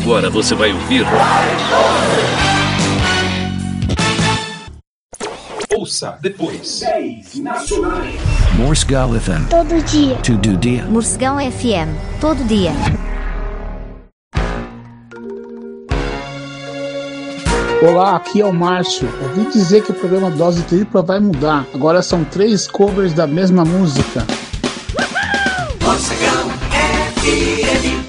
Agora você vai ouvir. Ouça depois. 10 nacionais. Morsegal FM. Todo dia. Todo dia. Morsegal FM. Todo dia. Olá, aqui é o Márcio. Ouvi dizer que o programa Dose Tripla vai mudar. Agora são 3 covers da mesma música. Morsegal FM.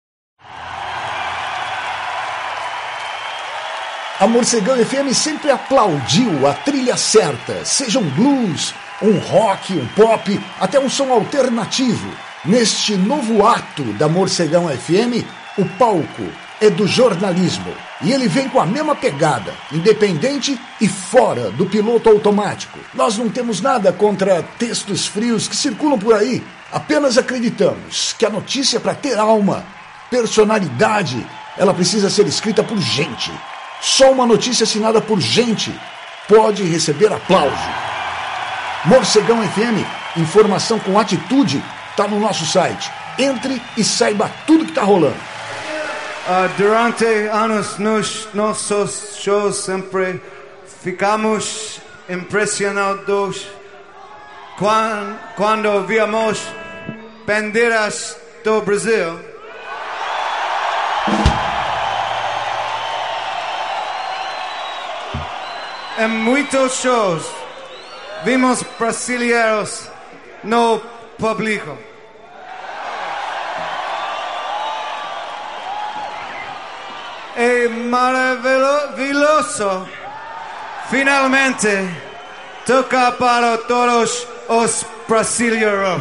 A Morsegal FM sempre aplaudiu a trilha certa, seja um blues, um rock, um pop, até um som alternativo. Neste novo ato da Morsegal FM, o palco é do jornalismo e ele vem com a mesma pegada, independente e fora do piloto automático. Nós não temos nada contra textos frios que circulam por aí, apenas acreditamos que a notícia, para ter alma, personalidade, ela precisa ser escrita por gente. Só uma notícia assinada por gente pode receber aplauso. Morcegão FM, informação com atitude, está no nosso site. Entre e saiba tudo que está rolando. Durante anos nossos shows sempre ficamos impressionados quando víamos bandeiras do Brasil. Em muitos shows vimos brasileiros no público. É maravilhoso finalmente tocar para todos os brasileiros.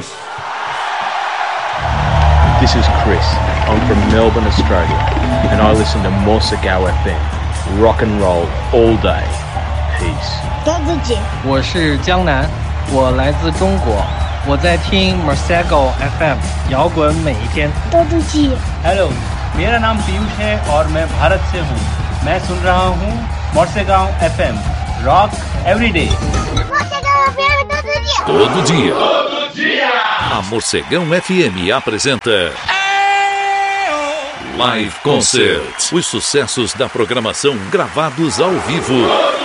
This is Chris. I'm from Melbourne, Australia, and I listen to Morsegal FM. Rock and roll all day. Peace. todo dia。 我是江南，我来自中国，我在听 Morsegal FM 摇滚每一天。 todo dia。 Hello, मेरा नाम पीयूष है और मैं भारत से हूँ। मैं सुन रहा हूँ Morsegal FM Rock Every Day. Morsegal FM todo dia. Todo dia. Todo dia. A Morcegão FM apresenta Live Concert. Os sucessos da programação gravados ao vivo.